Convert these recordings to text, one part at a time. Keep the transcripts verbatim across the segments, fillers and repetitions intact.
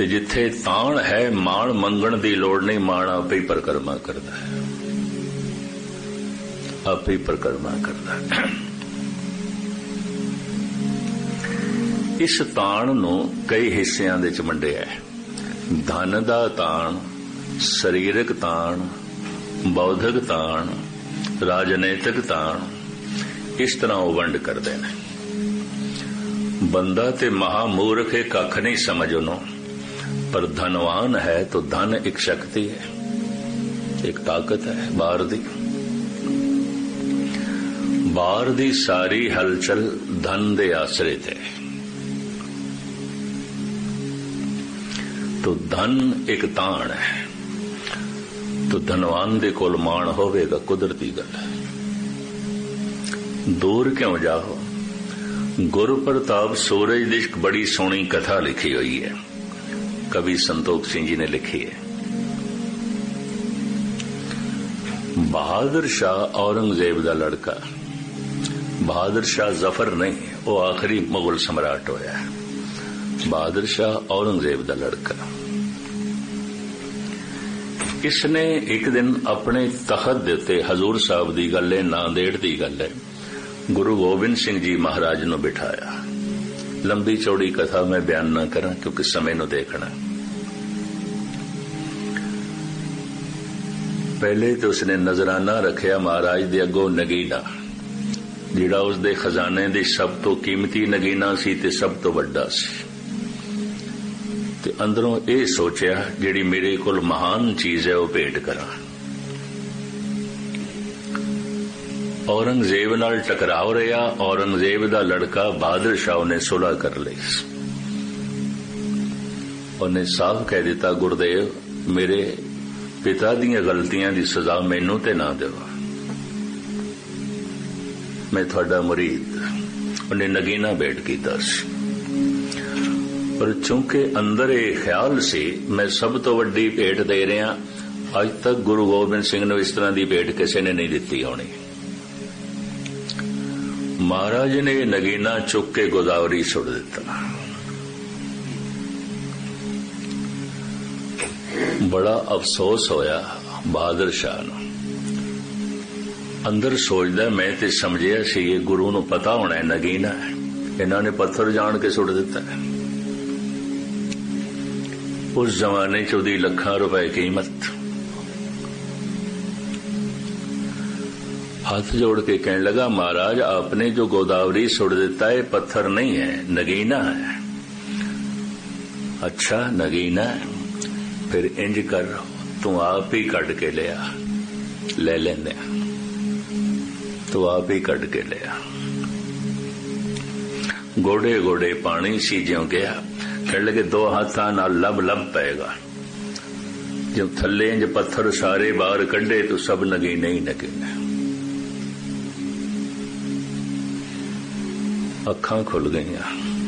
ਤੇ ਜਿੱਥੇ ਤਾਣ ਹੈ ਮਾਣ ਮੰਗਣ ਦੀ ਲੋੜ ਨਹੀਂ, ਮਾਣ ਆਪੇ ਹੀ ਪਰਿਕਰਮਾ ਕਰਦਾ ਹੈ, ਆਪੇ ਹੀ ਪਰਿਕਰਮਾ ਕਰਦਾ ਹੈ। ਇਸ ਤਾਣ ਨੂੰ ਕਈ ਹਿੱਸਿਆਂ ਦੇ ਚ ਵੰਡਿਆ ਹੈ। ਧਨ ਦਾ ਤਾਣ, ਸਰੀਰਕ ਤਾਣ, ਬੌਧਿਕ ਤਾਣ, ਰਾਜਨੀਤਿਕ ਤਾਣ, ਇਸ ਤਰ੍ਹਾਂ ਉਹ ਵੰਡ ਕਰਦੇ ਨੇ। ਬੰਦਾ ਤੇ ਮਹਾਮੂਰਖ ਇਹ ਕੱਖ ਨਹੀਂ ਸਮਝ ਉਹਨੂੰ, ਪਰ ਧਨਵਾਨ ਹੈ ਤਾਂ ਧਨ ਇੱਕ ਸ਼ਕਤੀ ਹੈ, ਇੱਕ ਤਾਕਤ ਹੈ ਬਾਹਰ ਦੀ। ਬਾਹਰ ਦੀ ਸਾਰੀ ਹਲਚਲ ਧਨ ਦੇ ਆਸਰੇ ਤੇ, तो धन एक ताण है, तो धनवान दे कोल माण होवेगा, कुदरती गल है। दूर क्यों जाओ, गुरु प्रताप सूरज दी बड़ी सोहनी कथा लिखी हुई है, कवि संतोख सिंह जी ने लिखी है। बहादुर शाह औरंगजेब दा लड़का, बहादुर शाह जफर नहीं, वो आखिरी मुगल सम्राट होया है। बहादुर शाह औरंगजेब दा लड़का, इसने एक दिन अपने तखत दे उत्ते, हजूर साहब दी गल है, नांदेड़ दी गल है, गुरु गोबिंद सिंह जी महाराज नूं बिठाया। लंबी चौड़ी कथा मैं बयान ना करा क्योंकि समय नूं देखना। पहले तो उसने नजराना रखिया महाराज दे अगों नगीना, जिहड़ा उसदे खजाने दी सब तो कीमती नगीना सी ते सब तो वड्डा सी। ते अंदरों ये सोचिया जिहड़ी मेरे कोल महान चीज है वह भेंट करा। औरंगजेब नाल टकराव रहा, औरंगजेब दा लड़का बहादुर शाह ने सुलह कर ली। उन्हें साफ कह दिता, गुरुदेव मेरे पिता दीयां गलतियां दी सजा मैनू ते ना देवा, मैं तुहाडा मुरीद। उन्हें नगीना भेंट कीता सी, पर चूंकि अंदर ये ख्याल से मैं सब तो वड्डी भेंट दे रहा, अज तक गुरु गोबिंद सिंह ने इस तरह की भेंट किसी ने नहीं दिती होनी। महाराज ने नगीना चुक के गोदावरी सुट दिता। बड़ा अफसोस होया बहादुर शाह नूं। अंदर सोचदा मैं ते समझिया सी ये गुरु नूं पता होना है नगीना है, इन्हां ने पत्थर जान के सुट दिता है। उस जमाने च उहदी लखां रुपए कीमत। हाथ जोड़ के कहने लगा, महाराज आपने जो गोदावरी सुट दिता है पत्थर नहीं है, नगीना है। अच्छा नगीना है, फिर इंज कर तू आप ही कट के लिया, ले लेंदे तू आप ही कट के लिया। गोडे गोडे पानी सी ज्यों गया, कहने लगे दो हाथां नाल लब लब पेगा। जब थले इंज पत्थर सारे बाहर कढ़े तो सब नगीने ही नगीने। अखां खुल गईयां,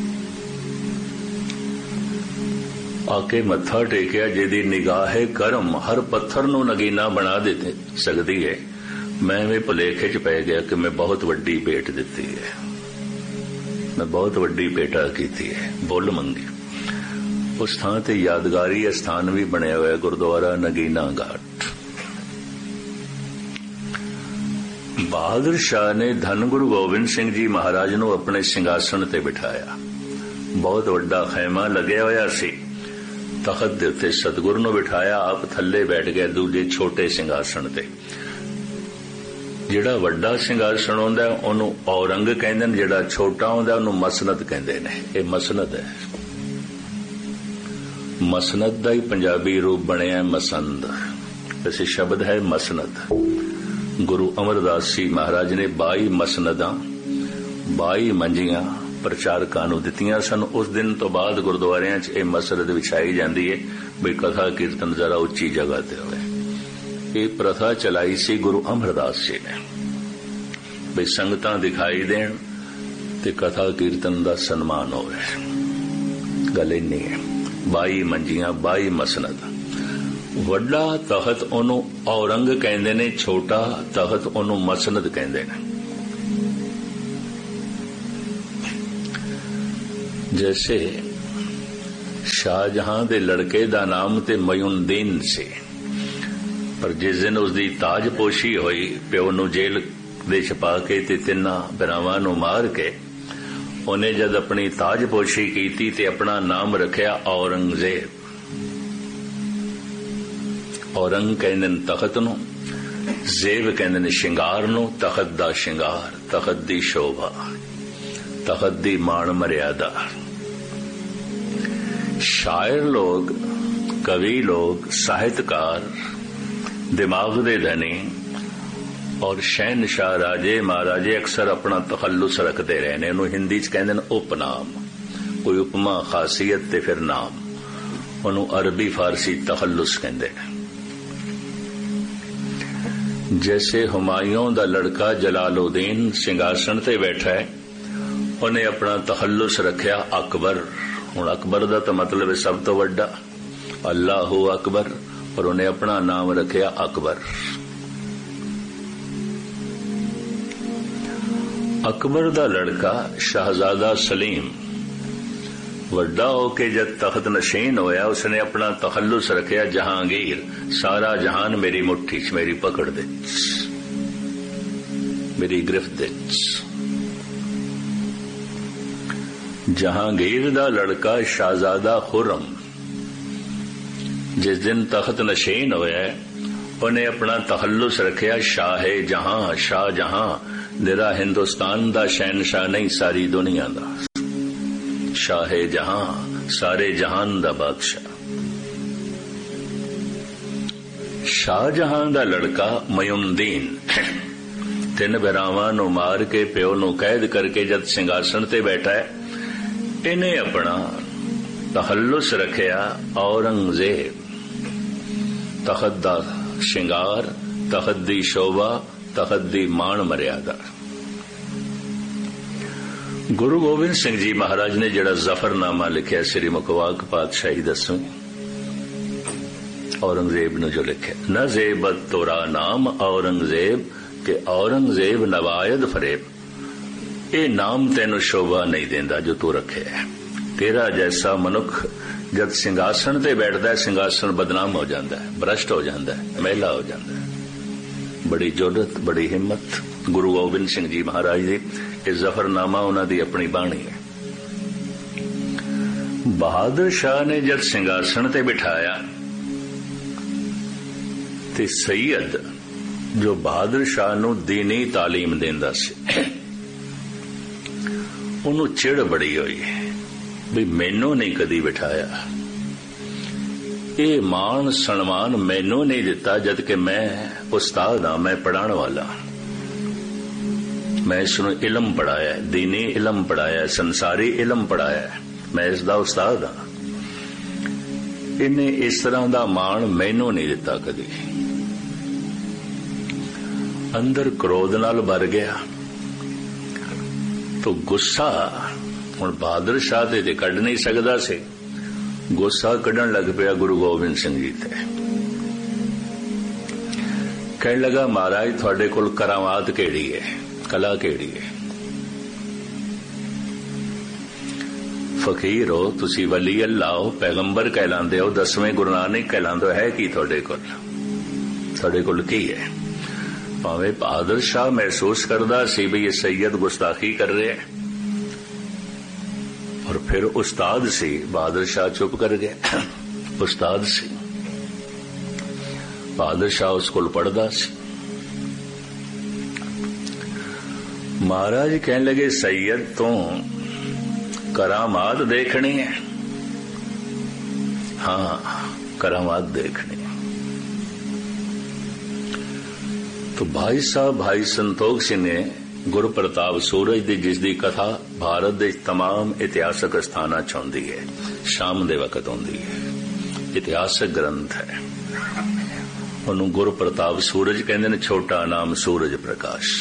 आके मत्था टेकिया। जिहदी निगाह करम हर पत्थर नूं नगीना बना दे सकदी है, मैं भी भुलेखे च पै गया कि मैं बहुत वड्डी भेंट दिती है, मैं बहुत वड्डी भेंटा कीती है, बुल मंगी। उस थां ते यादगारी स्थान भी बनया हुआ गुरुद्वारा नगीना घाट। बहादुर शाह ने धन गुरु गोबिंद सिंह जी महाराज नूं अपने सिंघासन ते बिठाया। बहुत वड्डा खैमा लग्या होया सी, तखत दे उत्ते सतगुरु नूं बिठाया, आप थल्ले बैठ गए दूजे छोटे सिंघासन ते। जिहड़ा वड्डा सिंघासन हुंदा उहनूं औरंग कहंदे ने, जिहड़ा छोटा हुंदा उहनूं मसनद कहंदे ने। इह मसनद है, मसनद दा ही पंजाबी रूप बनया मसंद। वैसे शब्द है मसनद। गुरु अमरदास जी महाराज ने बाई मसनदा बाई मंजियां प्रचारकां नूं दित्तियां सन। उस दिन तो बाद गुरुद्वारियां च यह मसनद विछाई जाती है भी कथा कीर्तन जरा उच्ची जगह ते होवे। ये प्रथा चलाई सी गुरु अमरदास जी ने भी संगतां दिखाई देण ते कथा कीर्तन दा सन्मान होवे। गल इन्नी है, बाई मंजियां बाई मसनद। वड्डा तखत ओनू औरंग कहंदे ने, छोटा तखत ओनू मसनद कहंदे ने। जैसे ਸ਼ਾਹਜਹਾਂ ਦੇ ਲੜਕੇ ਦਾ ਨਾਮ ਤੇ ਮਯੂਨਦੀਨ ਸੀ, ਪਰ ਜਿਸ ਦਿਨ ਉਸਦੀ ਤਾਜਪੋਸ਼ੀ ਹੋਈ, ਪਿਓ ਨੂੰ ਜੇਲ੍ਹ ਦੇ ਛਪਾ ਕੇ ਤੇ ਤਿੰਨਾਂ ਭਰਾਵਾਂ ਨੂੰ ਮਾਰ ਕੇ ਉਹਨੇ ਜਦ ਆਪਣੀ ਤਾਜਪੋਸ਼ੀ ਕੀਤੀ ਤੇ ਆਪਣਾ ਨਾਮ ਰੱਖਿਆ ਔਰੰਗਜ਼ੇਬ। ਔਰੰਗ ਕਹਿੰਦੇ ਨੇ ਤਖਤ ਨੂੰ, ਜ਼ੇਬ ਕਹਿੰਦੇ ਨੇ ਸ਼ਿੰਗਾਰ ਨੂੰ। ਤਖਤ ਦਾ ਸ਼ਿੰਗਾਰ, ਤਖਤ ਦੀ ਸ਼ੋਭਾ, ਤਖਤ ਦੀ ਮਾਣ ਮਰਿਆਦਾ। ਸ਼ਾਇਰ ਲੋਕ, ਕਵੀ ਲੋਕ, ਸਾਹਿਤਕਾਰ, ਦਿਮਾਗ ਦੇ ਧਨੀ ਔਰ ਸ਼ਹਿਨशाह ਰਾਜੇ ਮਹਾਰਾਜੇ ਅਕਸਰ ਆਪਣਾ ਤਖੱਲੁਸ ਰੱਖਦੇ ਰਹੇ ਨੇ। ਉਹਨੂੰ ਹਿੰਦੀ ਚ ਕਹਿੰਦੇ ਨੇ ਉਪਨਾਮ, ਕੋਈ ਉਪਮਾ ਖਾਸੀਅਤ ਤੇ ਫਿਰ ਨਾਮ। ਉਹਨੂੰ ਅਰਬੀ ਫਾਰਸੀ ਤਖੱਲੁਸ ਕਹਿੰਦੇ ਨੇ। जैसे हुमायूं दा लड़का जलालुद्दीन सिंघासन ते बैठा है, उन्हें अपना तखल्लुस रखिया अकबर। हुण अकबर दा तो मतलब है सब तो वड्डा, अल्लाहु अकबर, पर उन्हें अपना नाम रखिया अकबर। अकबर दा लड़का शहजादा सलीम वड्डा होके जब तख्त नशीन होया, उसने अपना तखल्लुस रखिया जहांगीर। सारा जहान मेरी मुट्ठी च, मेरी पकड़ दे, मेरी गिरफ्त दे। जहांगीर दा लड़का शाहजादा खुर्रम जिस दिन तख्त नशीन होया, उन्हें अपना तखल्लुस रखिया शाहे जहां। शाह जहां निरा हिंदुस्तान दा शहनशाह नहीं, सारी दुनिया दा शाहे जहां, सारे जहान दा बादशाह। शाहजहां दा लड़का मयूनदीन तीन भरावां नूं मार के प्यो नूं कैद करके जद सिंघासन ते बैठा है, इन्हें अपना तखल्लुस रखिया औरंगजेब। तखत दा शिंगार, तखत दी शोभा, तखत दी माण मर्यादा। गुरु गोबिंद सिंह जी महाराज ने जिहड़ा जफरनामा लिखिया श्री मुखवाक पातशाही दसवीं, औरंगजेब ने जो लिखिया, न जेबत तोरा नाम औरंगजेब के औरंगजेब नवायद फरेब। ये नाम तेन शोभा नहीं देंदा जो तू रखे है। तेरा जैसा मनुख जब सिंघासन ते बैठता है, सिंघासन बदनाम हो जाता है, भ्रष्ट हो जाता है, मैला हो जाता है। बड़ी जुरत, बड़ी हिम्मत गुरु गोबिंद सिंह जी महाराज जी। ये जफरनामा उन्हां दी अपनी बाणी है। बहादुर शाह ने जब सिंघासन ते बिठाया ते सैयद जो बहादुर शाह नूं दीनी तालीम देंदा सी, उन्हों चिड़ बड़ी हुई भी मैनू नहीं कदी बिठाया, ये मान सन्मान मैनू नहीं दिता, जबकि मैं उस्ताद हाँ, मैं पढ़ाण वाला, मैं इसनूं इलम पढ़ाया, दीनी इलम पढ़ाया, संसारी इलम पढ़ाया, मैं इसदा उस्ताद हाँ। इन्हें इस तरह दा मान मैनू नहीं दिता कदी। अंदर क्रोध नाल भर गया तो गुस्सा हुण बहादुर शाह ते कढ़ नहीं सकदा सी, गुस्सा कढ़न लग पिया गुरु गोबिंद सिंह जी ते। कहने लगा महाराज तुहाडे कोल करामात केड़ी है, कला केड़ी है? फकीर हो तुसी, वली अल्लाह हो, पैगंबर कहलांदे हो, दसवें गुरु नानक कहलांदे हो, है की तुहाडे कोल? तुहाडे कोल की है? भावें बहादुर शाह महसूस करदा सी भी ये सैयद गुस्ताखी कर रहे हैं, और फिर उस्ताद सी, बहादुर शाह चुप कर गए। उस्ताद सी, बहादुर शाह उस कोल पढ़दा सी। महाराज कहने लगे सैयद तो करामात देखनी है? हाँ करामात देखनी। तो भाई साहब भाई संतोख सिंह ने गुरु प्रताप सूरज दी जिसदी कथा भारत दे तमाम इतिहासक स्थानां च आउंदी है, शाम दे वक्त आउंदी है, इतिहासक ग्रंथ है। उन्होंने गुरु प्रताप सूरज कहंदे ने, छोटा नाम सूरज प्रकाश।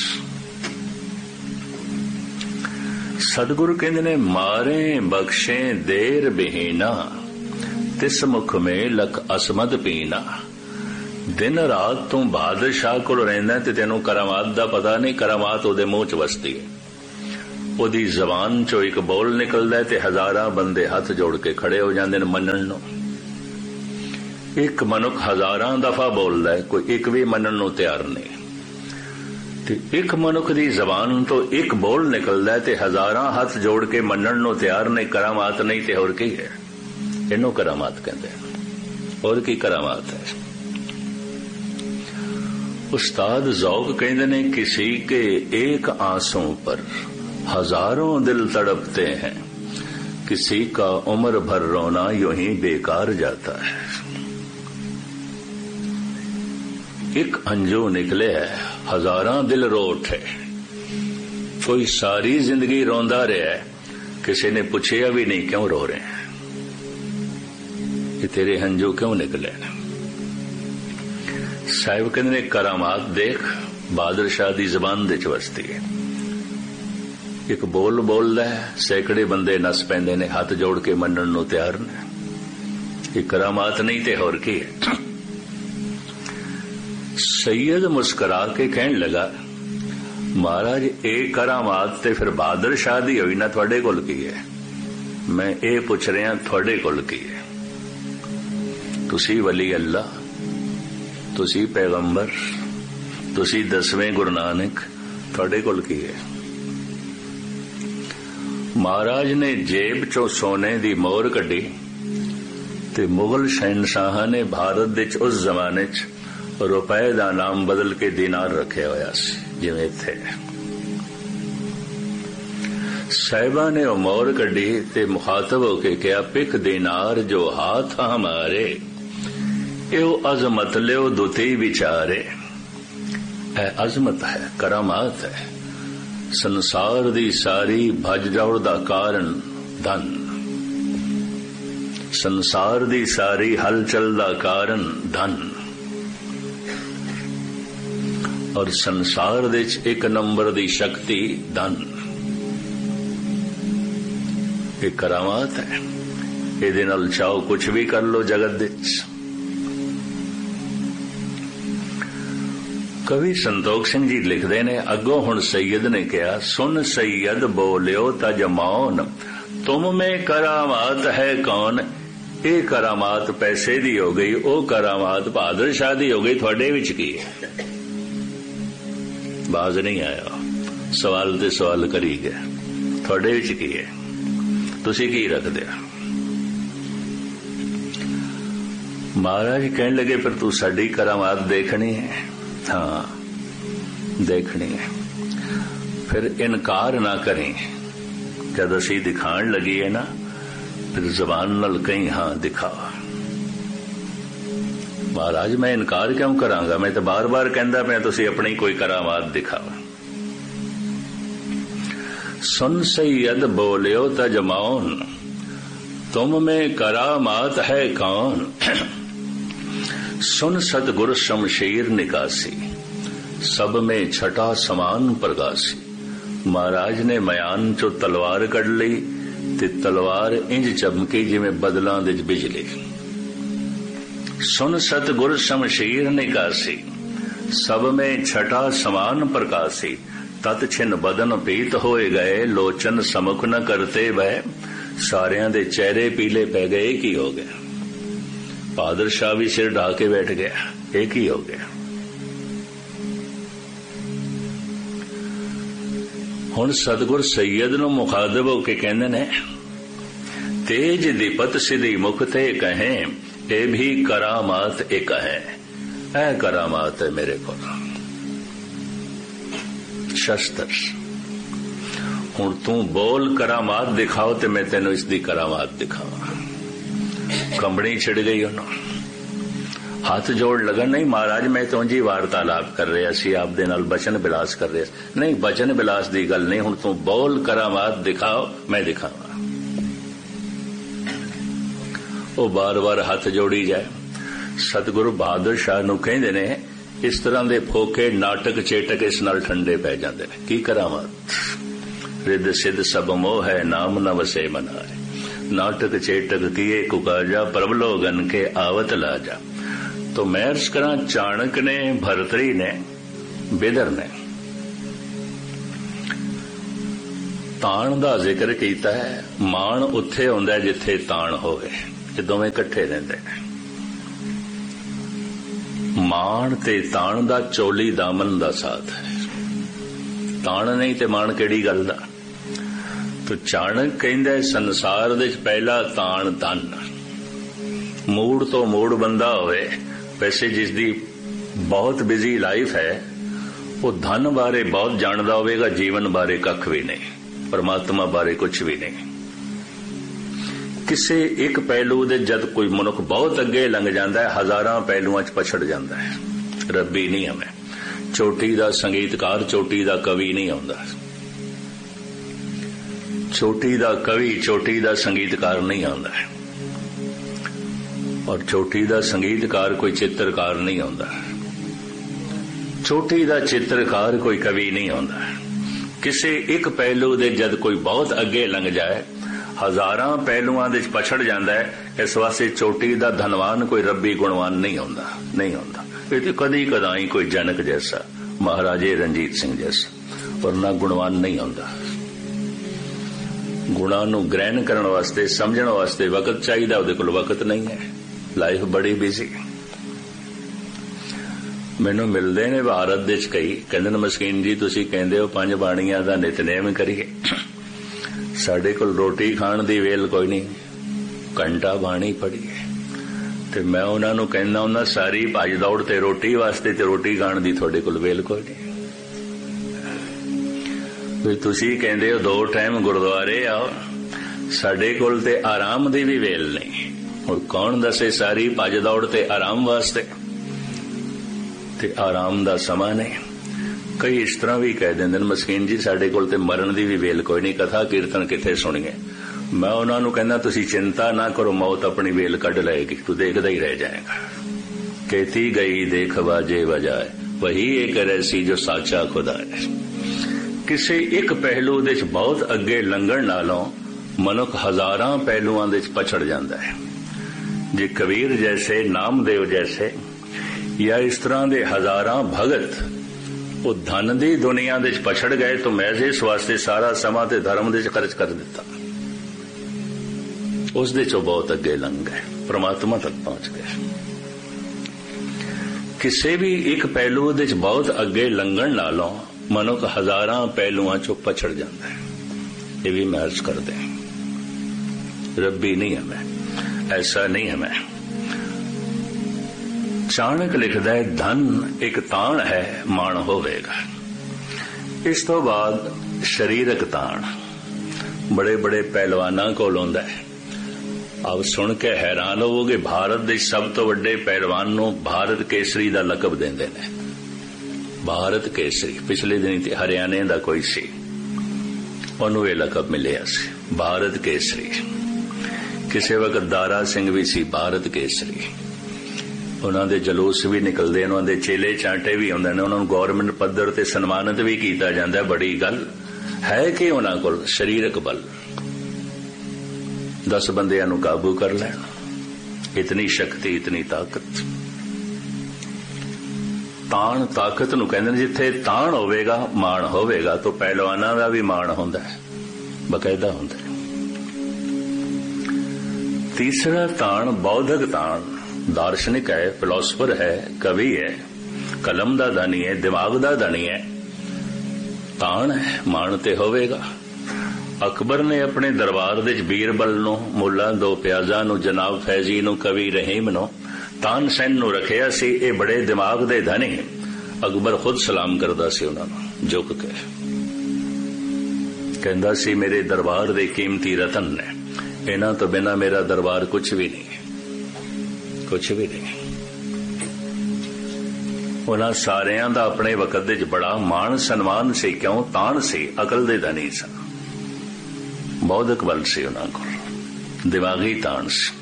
सदगुरु कहंदे ने, मारे बख्शे देर बिहीना, तिस मुख में लख असमद पीना। दिन रात तू बहादुर शाह कोल रहिंदा ते तैनूं करामात दा पता नहीं, करामात ओदे मुंह च वसदी है। ਉਹਦੀ ਜ਼ਬਾਨ ਚੋਂ ਇੱਕ ਬੋਲ ਨਿਕਲਦਾ ਤੇ ਹਜ਼ਾਰਾਂ ਬੰਦੇ ਹੱਥ ਜੋੜ ਕੇ ਖੜੇ ਹੋ ਜਾਂਦੇ ਨੇ ਮੰਨਣ ਨੂੰ। ਇੱਕ ਮਨੁੱਖ ਹਜ਼ਾਰਾਂ ਦਫਾ ਬੋਲਦਾ, ਕੋਈ ਇੱਕ ਵੀ ਮੰਨਣ ਨੂੰ ਤਿਆਰ ਨਹੀਂ। ਤੇ ਇੱਕ ਮਨੁੱਖ ਦੀ ਜ਼ਬਾਨ ਤੋਂ ਇੱਕ ਬੋਲ ਨਿਕਲਦਾ ਤੇ ਹਜ਼ਾਰਾਂ ਹੱਥ ਜੋੜ ਕੇ ਮੰਨਣ ਨੂੰ ਤਿਆਰ ਨਹੀਂ। ਕਰਾਮਾਤ ਨਹੀਂ ਤੇ ਹੋਰ ਕੀ ਹੈ? ਇਹਨੂੰ ਕਰਾਮਾਤ ਕਹਿੰਦੇ ਹਨ। ਹੋਰ ਕੀ ਕਰਾਮਾਤ ਹੈ? उस्ताद ज़ौक़ कहते ने किसी के एक आंसू पर हजारों दिल तड़पते हैं, किसी का उम्र भर रोना यूं ही बेकार जाता है। एक अंजू निकले है, हजारां दिल रो उठे। कोई सारी जिंदगी रोंदा रहा है, किसी ने पूछया भी नहीं क्यों रो रहे हैं, ये तेरे हंजू क्यों निकले। साहिब कहते ने करामात देख बहादुर शाह दी जबान दे च वसदी है। एक बोल बोलदा है, सैकड़े बंदे नस पैंदे ने, हाथ जोड़ के मनण नूं तैयार ने। ये करामात नहीं ते होर की है। सैयद मुस्करा के कहन लगा, महाराज ये करामात ते फिर बहादुर शाह दी होई ना, तुहाडे कोल की है? मैं ये पुछ रहा तुहाडे कोल की है? तुसी वली अल्लाह, तुसी पैगंबर, तुसी दसवें गुरु नानक, तुहाडे कोल की है? महाराज ने जेब चो सोने दी मोहर कड्डी ते मुगल शहनशाह ने भारत दे उस जमाने च रुपए दा नाम बदल के दीनार रखे होया सी, जिवें इत्थे साहिबा ने वो मोहर कड्डी ते मुखातब होके कहा, पिक दीनार जो हाथ हमारे, यो अजमत लियो दुती विचारे। है अजमत है, करामात है। संसार दी सारी भज दौड़ दा कारण धन, संसार दी सारी हलचल दा कारण धन, और संसार दे च एक नंबर दी शक्ति धन। ये करामात है। इहदे नाल चाहो कुछ भी कर लो जगत दे च। कवि संतोख सिंह जी लिखते ने, अगो हुण सैयद ने कहा, सुन सैयद बोलियो तज मौन, तुम में करामात है कौन। ये करामात पैसे दी हो गई, ओ करामात बहादुर शाह दी हो गई, थोड़े विच की है? बाज नहीं आया, सवाल ते सवाल करी गया, थोड़े विच की है? तुसी की रखदे? महाराज कहने लगे, पर तू साडी करामात देखनी है? हाँ देखनी है। फिर इनकार ना करें, जब असी दिखाण लगी है ना, फिर जबान नाल कहीं हाँ दिखा। महाराज मैं इनकार क्यों करांगा, मैं तो बार बार कहंदा पिया तुसी अपनी कोई करामात दिखाओ। सुन सैयद बोलियो तज मौन, तुम में करामात है कौन। सुन सतगुर शमशीर निकासी, सब में छठा समान प्रगासी। महाराज ने मयान चो तलवार कढ़ ली ते तलवार इंज चमकी जिवें बदलां दे बिजली। सुन सतगुर शमशीर निकासी, सब में छठा समान प्रकाशी। तत छिन बदन पीत होए गए, लोचन समुख न करते वह। सारियां दे चेहरे पीले पै गए, एक ही हो गया। बहादुर शाह भी सिर ढा के बैठ गया, एक ही हो गया। हुण सतगुर सैयद नूं मुखातब होके कहंदे ने, तेज दीपत सिधी मुख ते कहें, ए भी करामात एक है। ऐ करामात है मेरे को शस्त्र। हुण तू बोल करामात दिखाओ ते मैं तेनों इसदी करामात दिखावां। कंबनी छिड़ गई उन्होंने, हाथ जोड़ लगा, नहीं महाराज मैं तो जी वार्तालाप कर रहा सी, आप दे नाल बचन बिलास कर रहा। नहीं बचन बिलास दी गल नहीं, हुण तू बोल करामात दिखाओ, मैं दिखावा। वो बार बार हाथ जोड़ी जाए। सतगुरु बहादुर शाह नूं कहंदे ने, इस तरह दे फोके नाटक चेटक इस नाल ठंडे पै जांदे ने। की करामात। रिद सिद्ध सब मोह है, नाम न वसे मनाए। नाटक चेटक किए कुकाजा, प्रबलोगन के आवत लाजा। तो मैं अर्ज करा, चाणक ने, भरतरी ने, बिदर ने ਤਾਣ ਦਾ ਜ਼ਿਕਰ ਕੀਤਾ ਹੈ। ਮਾਣ ਉੱਥੇ ਹੁੰਦਾ ਜਿੱਥੇ ਤਾਣ ਹੋਵੇ, ਇਹ ਦੋਵੇਂ ਇਕੱਠੇ ਰਹਿੰਦੇ ਨੇ। ਮਾਣ ਤੇ ਤਾਣ ਦਾ ਚੋਲੀ ਦਾਮਨ ਦਾ ਸਾਥ ਹੈ। ਤਾਣ ਨਹੀਂ ਤੇ ਮਾਣ ਕਿਹੜੀ ਗੱਲ ਦਾ। ਤੋ ਚਾਣਕ ਕਹਿੰਦਾ ਸੰਸਾਰ ਦੇ ਪਹਿਲਾ ਤਾਣ ਧਨ। ਮੂੜ ਤੋਂ ਮੂੜ ਬੰਦਾ ਹੋਵੇ, ਵੈਸੇ ਜਿਸ ਦੀ ਬਹੁਤ ਬਿਜ਼ੀ ਲਾਈਫ ਹੈ ਉਹ ਧਨ ਬਾਰੇ ਬਹੁਤ ਜਾਣਦਾ ਹੋਵੇਗਾ, ਜੀਵਨ ਬਾਰੇ ਕੱਖ ਵੀ ਨਹੀਂ, ਪਰਮਾਤਮਾ ਬਾਰੇ ਕੁਝ ਵੀ ਨਹੀਂ। ਕਿਸੇ ਇੱਕ ਪਹਿਲੂ ਦੇ ਜਦ ਕੋਈ ਮਨੁੱਖ ਬਹੁਤ ਅੱਗੇ ਲੰਘ ਜਾਂਦਾ ਹੈ, ਹਜ਼ਾਰਾਂ ਪਹਿਲੂਆਂ 'ਚ ਪਛੜ ਜਾਂਦਾ ਹੈ। ਰੱਬੀ ਨਹੀਂ ਹਮੇ ਚੋਟੀ ਦਾ ਸੰਗੀਤਕਾਰ, ਚੋਟੀ ਦਾ ਕਵੀ ਨਹੀਂ ਆਉਂਦਾ। ਚੋਟੀ ਦਾ ਕਵੀ, ਚੋਟੀ ਦਾ ਸੰਗੀਤਕਾਰ ਨਹੀਂ ਆਉਂਦਾ। ਔਰ ਚੋਟੀ ਦਾ ਸੰਗੀਤਕਾਰ ਕੋਈ ਚਿੱਤਰਕਾਰ ਨਹੀਂ ਆਉਂਦਾ। ਚੋਟੀ ਦਾ ਚਿੱਤਰਕਾਰ ਕੋਈ ਕਵੀ ਨਹੀਂ ਆਉਂਦਾ। ਕਿਸੇ ਇੱਕ ਪਹਿਲੂ ਦੇ ਜਦ ਕੋਈ ਬਹੁਤ ਅੱਗੇ ਲੰਘ ਜਾਏ, ਹਜ਼ਾਰਾਂ ਪਹਿਲੂਆਂ ਦੇ ਪਛੜ ਜਾਂਦਾ ਹੈ। ਇਸ ਵਾਸਤੇ ਚੋਟੀ ਦਾ ਧਨਵਾਨ ਕੋਈ ਰੱਬੀ ਗੁਣਵਾਨ ਨਹੀਂ ਆਉਂਦਾ, ਨਹੀਂ ਆਉਂਦਾ। ਇਹ ਤੇ ਕਦੀ ਕਦਾਈ ਕੋਈ ਜਨਕ ਜੈਸਾ, ਮਹਾਰਾਜੇ ਰਣਜੀਤ ਸਿੰਘ ਜੈਸਾ, ਪਰ ਨਾ ਗੁਣਵਾਨ ਨਹੀਂ ਆਉਂਦਾ। ਗੁਣਾਂ ਨੂੰ ਗ੍ਰਹਿਣ ਕਰਨ ਵਾਸਤੇ, ਸਮਝਣ ਵਾਸਤੇ ਵਕਤ ਚਾਹੀਦਾ, ਉਹਦੇ ਕੋਲ ਵਕਤ ਨਹੀਂ ਹੈ। ਲਾਈਫ ਬੜੀ ਬਿਜ਼ੀ। ਮੈਨੂੰ ਮਿਲਦੇ ਨੇ ਭਾਰਤ ਦੇ ਚ ਕਈ, ਕਹਿੰਦੇ ਨੇ ਮਸਕੀਨ ਜੀ ਤੁਸੀਂ ਕਹਿੰਦੇ ਹੋ ਪੰਜ ਬਾਣੀਆਂ ਦਾ ਨਿਤਨੇਮ ਕਰੀਏ, ਸਾਡੇ ਕੋਲ ਰੋਟੀ ਖਾਣ ਦੀ ਵੇਲ ਕੋਈ ਨਹੀਂ, ਘੰਟਾ ਬਾਣੀ ਪੜੀਏ। ਤੇ ਮੈਂ ਉਹਨਾਂ ਨੂੰ ਕਹਿੰਦਾ ਹੁੰਦਾ ਸਾਰੀ ਭੱਜ ਦੌੜ ਤੇ ਰੋਟੀ ਵਾਸਤੇ, ਤੇ ਰੋਟੀ ਖਾਣ ਦੀ ਤੁਹਾਡੇ ਕੋਲ ਵੇਲ ਕੋਈ ਨਹੀਂ। ਵੀ ਤੁਸੀਂ ਕਹਿੰਦੇ ਹੋ ਦੋ ਟਾਈਮ ਗੁਰਦੁਆਰੇ ਆਓ, ਸਾਡੇ ਕੋਲ ਤੇ ਆਰਾਮ ਦੀ ਵੀ ਵੇਲ ਨਹੀਂ। ਹੁਣ ਕੌਣ ਦੱਸੇ ਸਾਰੀ ਭੱਜ ਦੌੜ ਤੇ ਆਰਾਮ ਵਾਸਤੇ, ਤੇ ਆਰਾਮ ਦਾ ਸਮਾਂ ਨਹੀਂ। ਕਈ ਇਸ ਤਰ੍ਹਾਂ ਵੀ ਕਹਿ ਦਿੰਦੇ ਨੇ ਮਸਕੀਨ ਜੀ ਸਾਡੇ ਕੋਲ ਤੇ ਮਰਨ ਦੀ ਵੀ ਵੇਲ ਕੋਈ ਨਹੀਂ, ਕਥਾ ਕੀਰਤਨ ਕਿੱਥੇ ਸੁਣੀਏ। ਮੈਂ ਉਹਨਾਂ ਨੂੰ ਕਹਿੰਦਾ ਤੁਸੀਂ ਚਿੰਤਾ ਨਾ ਕਰੋ, ਮੌਤ ਆਪਣੀ ਵੇਲ ਕੱਢ ਲਏਗੀ, ਤੂੰ ਦੇਖਦਾ ਹੀ ਰਹਿ ਜਾਏਗਾ। ਕਹਿਤੀ ਗਈ ਦੇਖ ਬਾਜੇ ਵਜਾਏ, ਵਹੀ ਇੱਕ ਰਹਿਸੀ ਜੋ ਸਾਚਾ ਖੁਦਾ ਹੈ। ਕਿਸੇ ਇੱਕ ਪਹਿਲੂ ਦੇ ਚ ਬਹੁਤ ਅੱਗੇ ਲੰਘਣ ਨਾਲੋਂ ਮਨੁੱਖ ਹਜ਼ਾਰਾਂ ਪਹਿਲੂਆਂ ਦੇ ਚ ਪਛੜ ਜਾਂਦਾ ਹੈ। ਜੇ ਕਬੀਰ ਜੈਸੇ, ਨਾਮਦੇਵ ਜੈਸੇ, ਜਾਂ ਇਸ ਤਰ੍ਹਾਂ ਦੇ ਹਜ਼ਾਰਾਂ ਭਗਤ ਉਹ ਧਨ ਦੀ ਦੁਨੀਆ ਦੇ ਚ ਪਛੜ ਗਏ, ਤਾਂ ਮੈਂ ਇਸ ਵਾਸਤੇ ਸਾਰਾ ਸਮਾਂ ਤੇ ਧਰਮ ਦੇ ਚ ਖਰਚ ਕਰ ਦਿੱਤਾ। ਉਸ ਦੇ ਚੋਂ ਬਹੁਤ ਅੱਗੇ ਲੰਘ ਗਏ, ਪ੍ਰਮਾਤਮਾ ਤੱਕ ਪਹੁੰਚ ਗਏ। ਕਿਸੇ ਵੀ ਇੱਕ ਪਹਿਲੂ ਦੇ ਚ ਬਹੁਤ ਅੱਗੇ ਲੰਘਣ ਨਾਲੋਂ ਮਨੁੱਖ ਹਜ਼ਾਰਾਂ ਪਹਿਲੂਆਂ ਚੋਂ ਪਛੜ ਜਾਂਦਾ ਹੈ। ਇਹ ਵੀ ਮੈਂ ਅਰਜ਼ ਕਰਦੇ ਰੱਬੀ ਨਹੀਂ ਹੈ, ਮੈਂ ਐਸਾ ਨਹੀਂ ਹੈ। ਮੈਂ ਚਾਣਕ ਲਿਖਦਾ ਹੈ ਧਨ ਇੱਕ ਤਾਣ ਹੈ, ਮਾਣ ਹੋਵੇਗਾ। ਇਸ ਤੋਂ ਬਾਅਦ ਸਰੀਰਕ ਤਾਣ ਬੜੇ ਬੜੇ ਪਹਿਲਵਾਨਾਂ ਕੋਲ ਆਉਂਦਾ ਹੈ। ਆਪ ਸੁਣ ਕੇ ਹੈਰਾਨ ਹੋਵੋਗੇ, ਭਾਰਤ ਦੇ ਸਭ ਤੋਂ ਵੱਡੇ ਪਹਿਲਵਾਨ ਨੂੰ ਭਾਰਤ ਕੇਸਰੀ ਦਾ ਲਕਬ ਦਿੰਦੇ ਨੇ। ਭਾਰਤ ਕੇਸਰੀ, ਪਿਛਲੇ ਦਿਨੀ ਤੇ ਹਰਿਆਣੇ ਦਾ ਕੋਈ ਸੀ, ਉਹਨੂੰ ਇਹ ਲਕਬ ਮਿਲਿਆ ਸੀ ਭਾਰਤ ਕੇਸਰੀ। ਕਿਸੇ ਵਕਤ ਦਾਰਾ ਸਿੰਘ ਵੀ ਸੀ ਭਾਰਤ ਕੇਸਰੀ। ਉਹਨਾਂ ਦੇ ਜਲੂਸ ਵੀ ਨਿਕਲਦੇ, ਉਹਨਾਂ ਦੇ ਚੇਲੇ ਚਾਂਟੇ ਵੀ ਆਉਂਦੇ ਨੇ, ਉਹਨਾਂ ਨੂੰ ਗੌਰਮੈਂਟ ਪੱਧਰ ਤੇ ਸਨਮਾਨਿਤ ਵੀ ਕੀਤਾ ਜਾਂਦਾ। ਬੜੀ ਗੱਲ ਹੈ ਕਿ ਉਹਨਾਂ ਕੋਲ ਸਰੀਰਕ ਬਲ, ਦਸ ਬੰਦਿਆਂ ਨੂੰ ਕਾਬੂ ਕਰ ਲੈਣ, ਇਤਨੀ ਸ਼ਕਤੀ, ਇਤਨੀ ਤਾਕਤ। ਤਾਣ ਤਾਕਤ ਨੂੰ ਕਹਿੰਦੇ ਨੇ। ਜਿੱਥੇ ਤਾਣ ਹੋਵੇਗਾ ਮਾਣ ਹੋਵੇਗਾ, ਤਾਂ ਪਹਿਲਵਾਨਾਂ ਦਾ ਵੀ ਮਾਣ ਹੁੰਦਾ ਹੈ, ਬਕਾਇਦਾ ਹੁੰਦਾ ਹੈ। ਤੀਸਰਾ ਤਾਣ ਬੌਧਿਕ ਤਾਣ, ਦਾਰਸ਼ਨਿਕ ਹੈ, ਫਿਲਾਸਫਰ ਹੈ, ਕਵੀ ਹੈ, ਕਲਮ ਦਾ ਧਨੀ ਹੈ, ਦਿਮਾਗ ਦਾ ਧਨੀ ਹੈ। ਤਾਣ ਹੈ, ਮਾਣ ਤੇ ਹੋਵੇਗਾ। ਅਕਬਰ ਨੇ ਆਪਣੇ ਦਰਬਾਰ ਦੇ ਵਿੱਚ ਬੀਰਬਲ ਨੂੰ, ਮੁੱਲਾ ਦੋ ਪਿਆਜ਼ਾ ਨੂੰ, ਜਨਾਬ ਫੈਜ਼ੀ ਨੂੰ, ਕਵੀ ਰਹੀਮ ਨੂੰ, ਤਾਨਸੈਨ ਨੂੰ ਰੱਖਿਆ ਸੀ। ਇਹ ਬੜੇ ਦਿਮਾਗ ਦੇ ਧਨੀ। ਅਕਬਰ ਖੁਦ ਸਲਾਮ ਕਰਦਾ ਸੀ ਉਹਨਾਂ ਨੂੰ ਝੁਕ ਕੇ, ਕਹਿੰਦਾ ਸੀ ਮੇਰੇ ਦਰਬਾਰ ਦੇ ਕੀਮਤੀ ਰਤਨ ਨੇ, ਇਹਨਾਂ ਤੋਂ ਬਿਨਾਂ ਮੇਰਾ ਦਰਬਾਰ ਕੁਝ ਵੀ ਨਹੀਂ, ਕੁਝ ਵੀ ਨਹੀਂ। ਉਹਨਾਂ ਸਾਰਿਆਂ ਦਾ ਆਪਣੇ ਵਕਤ ਵਿੱਚ ਬੜਾ ਮਾਣ ਸਨਮਾਨ ਸੀ। ਕਿਉਂ? ਤਾਣ ਸੀ, ਅਕਲ ਦੇ ਧਨੀ ਸਨ, ਬੌਧਿਕ ਬਲ ਸੀ ਉਹਨਾਂ ਕੋਲ, ਦਿਮਾਗੀ ਤਾਣ ਸੀ।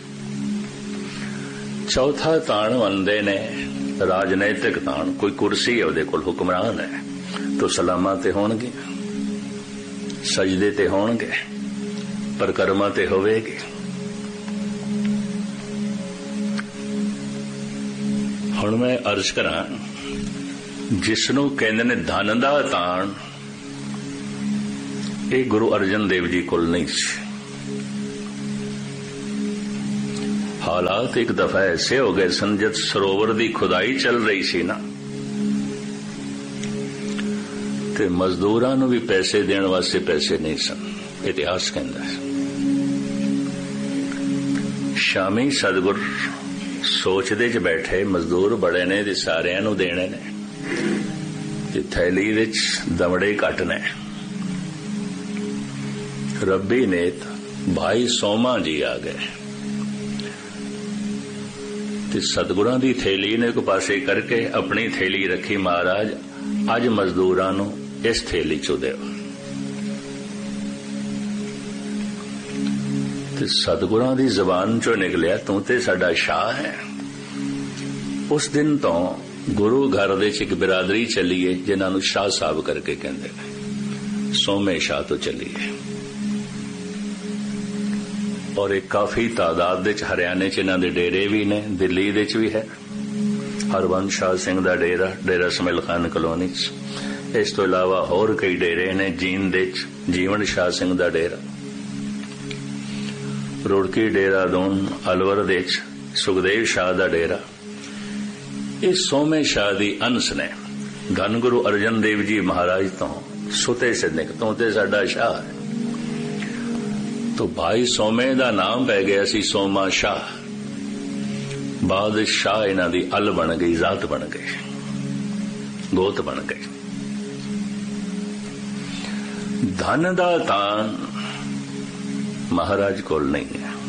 ਚੌਥਾ ਤਾਣ ਮੰਨਦੇ ਨੇ ਰਾਜਨੈਤਿਕ ਤਾਣ। ਕੋਈ ਕੁਰਸੀ ਹੈ ਉਹਦੇ ਕੋਲ, ਹੁਕਮਰਾਨ ਹੈ, ਤਾਂ ਸਲਾਮਾਂ ਤੇ ਹੋਣਗੇ, ਸਜਦੇ ਤੇ ਹੋਣਗੇ, ਪਰਕਰਮਾ ਤੇ ਹੋਵੇਗੀ। ਹੁਣ ਮੈਂ ਅਰਜ਼ ਕਰਾਂ, ਜਿਸ ਨੂੰ ਕਹਿੰਦੇ ਨੇ ਧਨ ਦਾ ਤਾਣ, ਇਹ ਗੁਰੂ ਅਰਜਨ ਦੇਵ ਜੀ ਕੋਲ ਨਹੀਂ ਸੀ। ਹਾਲਾਤ ਇੱਕ ਦਫਾ ਐਸੇ ਹੋ ਗਏ ਸਨ, ਜਦ ਸਰੋਵਰ ਦੀ ਖੁਦਾਈ ਚੱਲ ਰਹੀ ਸੀ ਨਾ, ਤੇ ਮਜ਼ਦੂਰਾਂ ਨੂੰ ਵੀ ਪੈਸੇ ਦੇਣ ਵਾਸਤੇ ਪੈਸੇ ਨਹੀਂ ਸਨ। ਇਤਿਹਾਸ ਕਹਿੰਦਾ ਹੈ ਸ਼ਾਮੀ ਸਤਿਗੁਰ ਸੋਚਦੇ ਚ ਬੈਠੇ, ਮਜ਼ਦੂਰ ਬੜੇ ਨੇ ਤੇ ਸਾਰਿਆਂ ਨੂੰ ਦੇਣੇ ਨੇ ਤੇ ਥੈਲੀ ਵਿੱਚ ਦਮੜੇ ਘੱਟ ਨੇ। ਰੱਬੀ ਨੇਤ ਭਾਈ ਸੋਮਾ ਜੀ ਆ ਗਏ ਤੇ ਸਤਿਗੁਰਾਂ ਦੀ ਥੈਲੀ ਨੂੰ ਇੱਕ ਪਾਸੇ ਕਰਕੇ ਆਪਣੀ ਥੈਲੀ ਰੱਖੀ। ਮਹਾਰਾਜ ਅੱਜ ਮਜ਼ਦੂਰਾਂ ਨੂੰ ਇਸ ਥੈਲੀ ਚੋਂ ਦਿਓ। ਤੇ ਸਤਿਗੁਰਾਂ ਦੀ ਜ਼ਬਾਨ ਚੋਂ ਨਿਕਲਿਆ, ਤੂੰ ਤੇ ਸਾਡਾ ਸ਼ਾਹ ਹੈ। ਉਸ ਦਿਨ ਤੋਂ ਗੁਰੂ ਘਰ ਦੇ ਚ ਇੱਕ ਬਿਰਾਦਰੀ ਚੱਲੀਏ ਜਿਨ੍ਹਾਂ ਨੂੰ ਸ਼ਾਹ ਸਾਹਿਬ ਕਰਕੇ ਕਹਿੰਦੇ ਨੇ, ਸੋਮੇ ਸ਼ਾਹ ਤੋਂ ਚੱਲੀਏ। ਔਰ ਇਹ ਕਾਫੀ ਤਾਦਾਦ ਦੇ ਚ ਹਰਿਆਣੇ ਚ ਇਹਨਾਂ ਦੇ ਡੇਰੇ ਵੀ ਨੇ, ਦਿੱਲੀ ਦੇ ਚ ਵੀ ਹੈ ਹਰਬੰਸ ਸ਼ਾਹ ਸਿੰਘ ਦਾ ਡੇਰਾ, ਡੇਰਾ ਸਮੇਲ ਖਾਨ ਕਲੋਨੀ ਚ। ਇਸ ਤੋਂ ਇਲਾਵਾ ਹੋਰ ਕਈ ਡੇਰੇ ਨੇ, ਜੀਂਦ ਦੇ ਚ ਜੀਵਨ ਸ਼ਾਹ ਸਿੰਘ ਦਾ ਡੇਰਾ, ਰੁੜਕੀ ਡੇਰਾ ਦੋਨ, ਅਲਵਰ ਦੇ ਚ ਸੁਖਦੇਵ ਸ਼ਾਹ ਦਾ ਡੇਰਾ। ਇਹ ਸੋਮੇ ਸ਼ਾਹ ਦੀ ਅੰਸ਼ ਨੇ। ਧੰਨ ਗੁਰੂ ਅਰਜਨ ਦੇਵ ਜੀ ਮਹਾਰਾਜ ਤੋਂ ਸੁਤੇ ਸਿੱਧਕ ਤੋਂ ਤੇ ਸਾਡਾ ਸ਼ਾਹ ਹੈ। तो भाई सोमे का नाम पै गया सी सोमा शाह। बाद शाह इन्हां दी अल बन गई, जात बन गई, गोत बन गई। धन दा तान महाराज कोल नहीं है।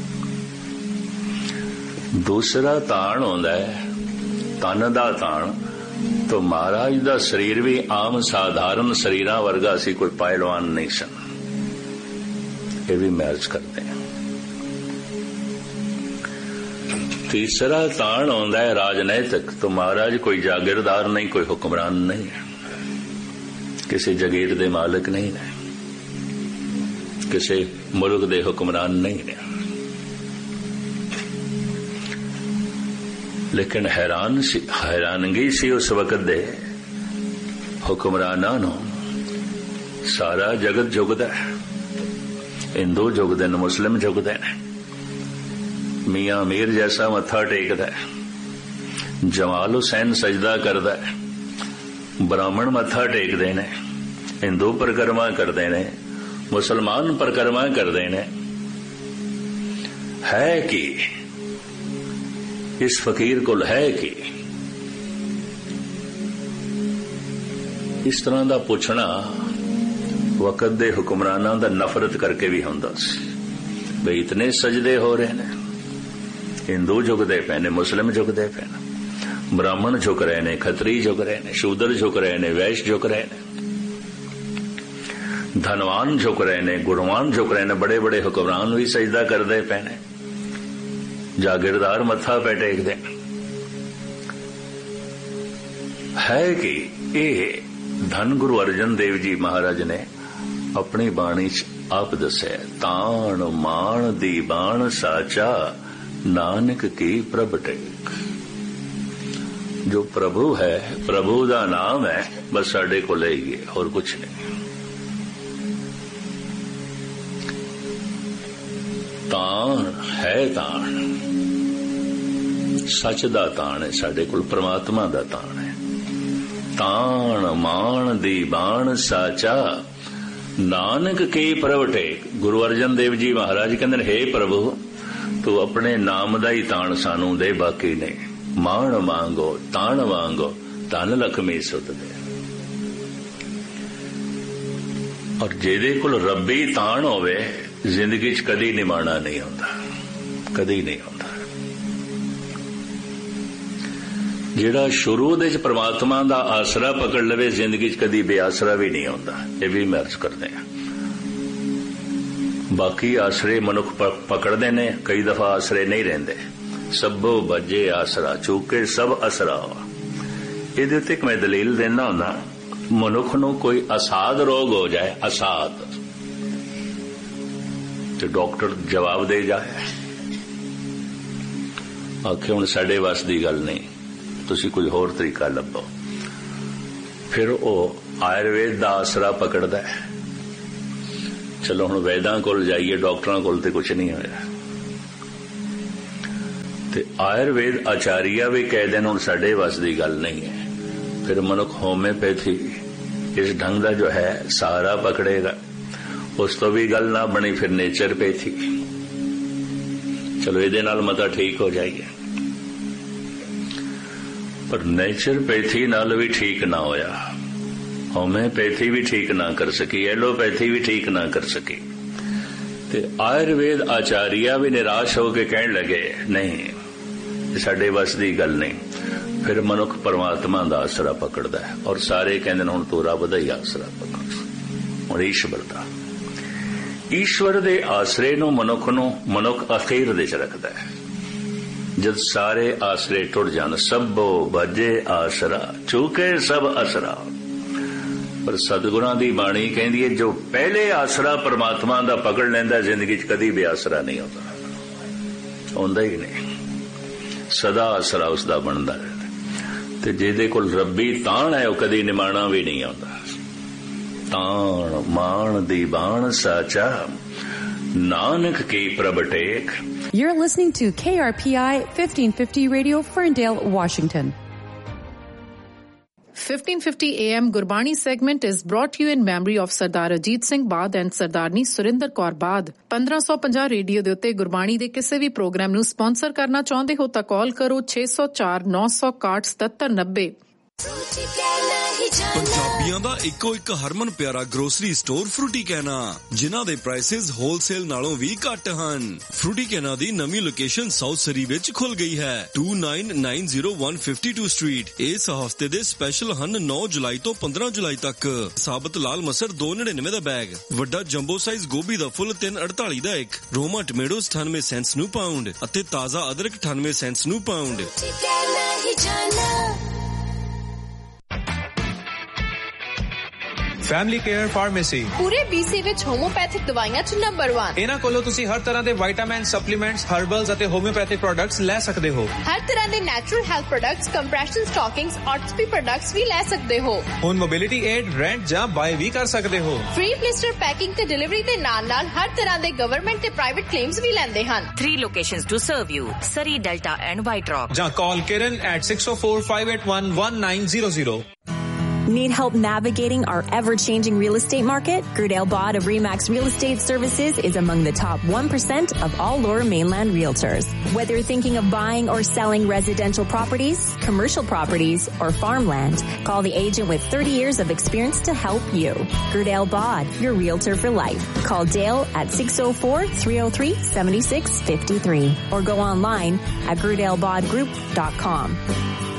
दूसरा तान होंदा है तन दा तान। तो महाराज दा शरीर भी आम साधारण शरीरां वर्गा सी, कोई पहलवान नहीं सन। ये भी मैच करते हैं। तीसरा तान होंदा है राजनैतिक। तो महाराज कोई जागीरदार नहीं, कोई हुक्मरान नहीं है, किसी जगीर दे मालिक नहीं है, किसी मुल्क दे हुक्मरान नहीं है। लेकिन हैरान सी हैरानगी सी उस वक्त दे हुक्मरानां नूं। सारा जगत झुकदा है, हिंदू झुकदे ने, मुस्लिम झुकदे ने, मियां मीर जैसा मत्था टेकदा है, जमाल हुसैन सजदा करदा है, ब्राह्मण मत्था टेकदे ने, हिंदू परिक्रमा करदे ने, मुसलमान परिक्रमा करदे ने। है कि इस फकीर कोल है कि इस तरह दा पुछना वक़्त दे हुक्मरानां दा नफरत करके भी हुंदा सी। बई इतने सजदे हो रहे ने, हिंदू झुकदे पे ने, मुस्लिम झुकदे पे ने, ब्राह्मण झुक रहे ने, खत्री झुक रहे ने, शूदर झुक रहे ने, वैश्य झुक रहे ने, धनवान झुक रहे ने, गुणवान झुक रहे ने, बड़े बड़े हुक्मरान भी सजदा करदे पे ने, जागीरदार मत्था पे टेकदे। है कि ये धन गुरु अर्जन देव जी महाराज ने अपनी बाणी च आप दसे, ताण माण दी बाण साचा नानक की प्रभ टेक। जो प्रभु है, प्रभु दा नाम है, बस साडे को ले गए और कुछ नहीं। ताण है, ताण सच दा ताण है, साडे कोल परमात्मा दा ताण है। ताण माण दी बाण साचा नानक के प्रवटे। गुरु अर्जन देव जी महाराज कहते हे प्रभु तू अपने नाम दा ही ताण सानू दे, बाकी नहीं। माण मांगो ताण मांगो, धन लक्ष्मी सुत दे। और जेदे कोल रब्बी ताण होवे जिंदगी च कदी निमाणा नहीं होंदा, कदी नहीं होंदा। ਜਿਹੜਾ ਸ਼ੁਰੂ ਦੇ ਚ परमात्मा ਦਾ ਆਸਰਾ ਪਕੜ ਲਵੇ ਜ਼ਿੰਦਗੀ ਚ ਕਦੀ ਬੇਆਸਰਾ ਵੀ ਨਹੀਂ ਹੁੰਦਾ। ਇਹ ਵੀ ਮਰਜ਼ ਕਰਦੇ ਆ। ਬਾਕੀ ਆਸਰੇ ਮਨੁੱਖ ਪਕੜਦੇ ਨੇ, ਕਈ ਦਫਾ ਆਸਰੇ ਨਹੀਂ ਰਹਿੰਦੇ। ਸਭੋ ਬੱਜੇ ਆਸਰਾ ਚੂਕੇ ਸਭ ਅਸਰਾ। ਇਹਦੇ ਉੱਤੇ ਇੱਕ ਮੈਂ ਦਲੀਲ ਦਿੰਦਾ ਹੁੰਦਾ, ਮਨੁੱਖ ਨੂੰ ਕੋਈ ਅਸਾਧ ਰੋਗ ਹੋ ਜਾਏ, ਅਸਾਧ, ਤੇ ਡਾਕਟਰ ਜਵਾਬ ਦੇ ਜਾਏ, ਆਖੇ ਹੁਣ ਸਾਡੇ ਵੱਸ ਦੀ ਗੱਲ ਨਹੀਂ, ਤੁਸੀਂ ਕੋਈ ਹੋਰ ਤਰੀਕਾ ਲੱਭੋ। ਫਿਰ ਉਹ ਆਯੁਰਵੇਦ ਦਾ ਆਸਰਾ ਪਕੜਦਾ ਹੈ, चलो हुण वैदां कोल जाइए, डॉक्टरां कोल ते कुछ नहीं होया। ते आयुर्वेद आचार्य भी कह देन हुण साडे वस दी गल नहीं है। फिर मनुख होम्योपैथी इस ढंग का जो है सहारा पकड़ेगा, उस तो भी गल ना बनी, फिर नेचरपैथी। चलो इहदे नाल मता ठीक हो जाइए, पर नेचरपैथी नाल भी ठीक ना होया, होम्योपैथी भी ठीक ना कर सकी, एलोपैथी भी ठीक ना कर सकी। ते आयुर्वेद आचार्य भी निराश होकर कहने लगे नहीं साडे बस दी गल नहीं। फिर मनुख परमात्मा दा आसरा पकड़दा है, और सारे कहंदे हुण तू रब दा ही आसरा पकड़। हुण ईश्वर दा, ईश्वर दे आसरे नूं मनुख नूं मनुख अखीर दे च रखदा है। जद सारे आसरे टुट जान, सबो भजे आसरा चूके सब असरा। पर सतगुरां दी बाणी कहंदी है जो पहले आसरा परमात्मा दा पकड़ लैंदा जिंदगी च कदी भी आसरा नहीं होता, होंदा ही नहीं, सदा आसरा उसदा बनदा रहंदा। ते जिहदे कोल रब्बी ताण है, वो कदी निमाणा भी नहीं आउंदा। ताण माण दी बाण साचा, नानक की प्रभ take. You're listening to K R P I fifteen fifty Radio, Ferndale, Washington. fifteen fifty A M Gurbani segment is brought to you in memory of Sardar Ajit Singh Baad and Sardarni Surinder Kaur Baad. fifteen fifty radio ਦੇ ਉੱਤੇ ਗੁਰਬਾਣੀ ਦੇ ਕਿਸੇ ਵੀ programme ਨੂੰ sponsor ਕਰਨਾ ਚਾਹੁੰਦੇ ਹੋ ਤਾਂ ਕਾਲ ਕਰੋ six oh four nine six one eight seven seven nine zero। ਪੰਜਾਬੀਆਂ ਦਾ ਇੱਕੋ ਇੱਕ ਹਰਮਨ ਪਿਆਰਾ ਗਰੋਸਰੀ ਸਟੋਰ ਫਰੂਟੀ ਕੈਨਾ, ਜਿਨ੍ਹਾਂ ਦੇ ਪ੍ਰਾਈਸਿਸ ਹੋਲਸੇਲ ਨਾਲੋਂ ਵੀ ਘੱਟ ਹਨ। ਫਰੂਟੀ ਕੈਨਾ ਦੀ ਨਵੀਂ ਲੋਕੇਸ਼ਨ ਸਾਊਥ ਸਰੀ ਵਿੱਚ ਖੁੱਲ ਗਈ ਹੈ, two nine nine zero one five two street. ਇਸ ਹਫ਼ਤੇ ਦੇ ਸਪੈਸ਼ਲ ਹਨ nine ਜੁਲਾਈ ਤੋਂ fifteen ਜੁਲਾਈ ਤੱਕ। ਸਾਬਤ ਲਾਲ ਮਸਰ two ninety-nine ਦਾ ਬੈਗ, ਵੱਡਾ ਜੰਬੋ ਸਾਈਜ਼ ਗੋਭੀ ਦਾ ਫੁੱਲ three forty ਦਾ ਇੱਕ, ਰੋਮਾ ਟਮੇਟੋਸ ninety-nine ਸੈਂਟਸ ਨੂੰ ਪਾਉਂਡ ਅਤੇ ਤਾਜ਼ਾ ਅਦਰਕ ninety-nine ਸੈਂਟਸ ਨੂੰ ਪਾਉਂਡ। ਫੈਮਿਲੀ ਕੇਅਰ ਫਾਰਮੇਸੀ ਪੂਰੇ ਬੀਸੀ ਵਿੱਚ ਹੋਮੋਪੈਥਿਕ ਦਵਾਈਆਂ ਚ ਨੰਬਰ one। ਇਹਨਾਂ ਕੋਲੋਂ ਤੁਸੀਂ ਹਰ ਤਰ੍ਹਾਂ ਦੇ ਵਿਟਾਮਿਨ, ਸਪਲੀਮੈਂਟਸ, ਹਰਬਲਸ ਅਤੇ ਹੋਮਿਓਪੈਥਿਕ ਪ੍ਰੋਡਕਟਸ ਲੈ ਸਕਦੇ ਹੋ। ਹਰ ਤਰ੍ਹਾਂ ਦੇ natural health products, compression ਸਟਾਕਿੰਗਸ, ਆਰਥੋਪੀ products ਵੀ ਲੈ ਸਕਦੇ ਹੋ। ਹੁਣ ਮੋਬਿਲਿਟੀ ਏਡ, ਰੈਂਟ ਜਾਂ ਬਾਏ ਵੀ ਕਰ ਸਕਦੇ ਹੋ। ਫ੍ਰੀ ਬਲਿਸਟਰ ਪੈਕਿੰਗ ਤੇ ਡਿਲੀਵਰੀ ਦੇ ਨਾਲ ਨਾਲ ਹਰ ਤਰ੍ਹਾਂ ਦੇ ਗਵਰਨਮੈਂਟ ਤੇ ਪ੍ਰਾਈਵੇਟ ਕਲੇਮਸ ਵੀ ਲੈਂਦੇ ਹਨ। Three locations to serve you: Surrey, Delta and White Rock. ਜਾਂ ਕਾਲ Kiran at six oh four five eight one one nine zero zero. Need help navigating our ever-changing real estate market? Grudale Bod of Remax Real Estate Services is among the top one percent of all Lower Mainland realtors. Whether you're thinking of buying or selling residential properties, commercial properties, or farmland, call the agent with thirty years of experience to help you. Grudale Bod, your realtor for life. Call Dale at six oh four three oh three seven six five three or go online at grudale bod group dot com.